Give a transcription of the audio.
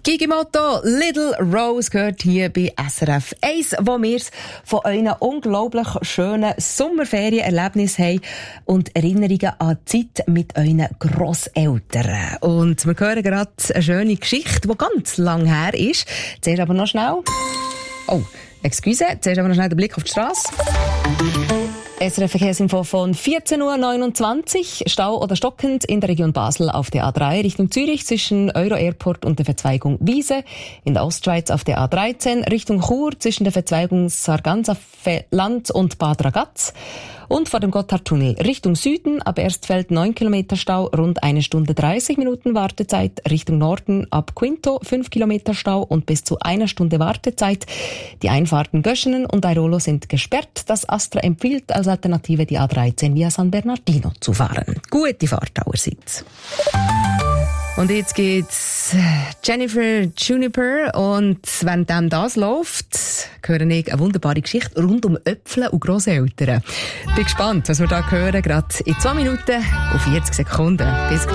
Gigimoto, Little Rose gehört hier bei SRF 1, wo wir von euren unglaublich schönen Sommerferienerlebnissen haben und Erinnerungen an die Zeit mit euren Grosseltern. Und wir hören gerade eine schöne Geschichte, die ganz lang her ist. Zuerst aber noch schnell... Oh, excuse, zuerst aber noch schnell den Blick auf die Strasse. SRF Verkehrsinfo von 14.29 Uhr. Stau oder stockend in der Region Basel auf der A3 Richtung Zürich zwischen Euro Airport und der Verzweigung Wiese. In der Ostschweiz auf der A13 Richtung Chur zwischen der Verzweigung Sarganserland und Bad Ragaz. Und vor dem Gotthardtunnel Richtung Süden ab Erstfeld 9 Kilometer Stau, rund 1 Stunde 30 Minuten Wartezeit. Richtung Norden ab Quinto 5 Kilometer Stau und bis zu 1 Stunde Wartezeit. Die Einfahrten Göschenen und Airolo sind gesperrt. Das Astra empfiehlt als Alternative die A13 via San Bernardino zu fahren. Gute Fahrt allerseits. Und jetzt geht's Jennifer Juniper und während das läuft, höre ich eine wunderbare Geschichte rund um Äpfel und Grosseltern. Bin gespannt, was wir da hören, gerade in 2 Minuten und 40 Sekunden. Bis gleich.